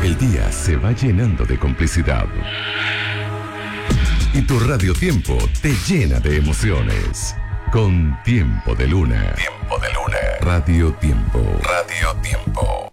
El día se va llenando de complicidad. Y tu radiotiempo te llena de emociones. Con Tiempo de Luna. Tiempo de Luna. Radio Tiempo. Radio Tiempo.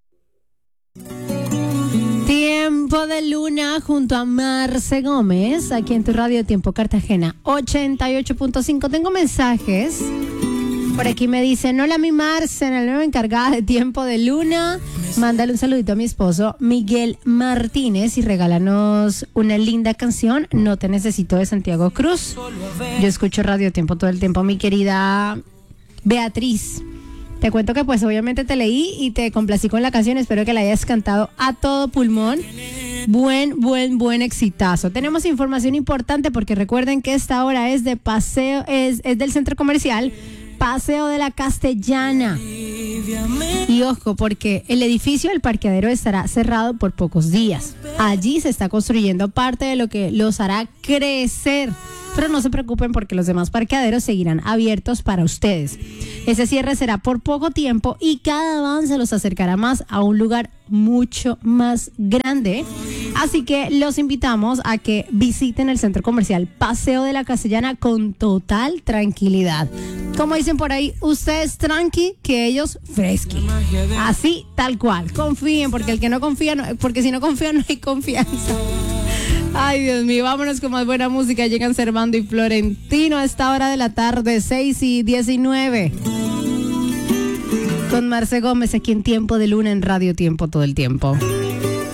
Tiempo de Luna junto a Marce Gómez, aquí en tu Radio Tiempo Cartagena 88.5. Tengo mensajes. Por aquí me dicen: hola mi Marce, la nueva encargada de Tiempo de Luna. Mándale un saludito a mi esposo Miguel Martínez y regálanos una linda canción, No te necesito, de Santiago Cruz. Yo escucho Radio Tiempo todo el tiempo, mi querida Beatriz. Te cuento que pues obviamente te leí y te complací con la canción. Espero que la hayas cantado a todo pulmón. Buen exitazo. Tenemos información importante porque recuerden que esta hora es de paseo, es del centro comercial Paseo de la Castellana. Y ojo, porque el edificio del parqueadero estará cerrado por pocos días. Allí se está construyendo parte de lo que los hará crecer. Pero no se preocupen porque los demás parqueaderos seguirán abiertos para ustedes. Ese cierre será por poco tiempo y cada avance los acercará más a un lugar mucho más grande. Así que los invitamos a que visiten el centro comercial Paseo de la Castellana con total tranquilidad. Como dicen por ahí, ustedes tranqui, que ellos fresqui. Así, tal cual. Confíen, porque el que no confía, porque si no confía no hay confianza. Ay, Dios mío, vámonos con más buena música. Llegan Servando y Florentino a esta hora de la tarde, 6:19. Con Marce Gómez aquí en Tiempo de Luna en Radio Tiempo todo el tiempo.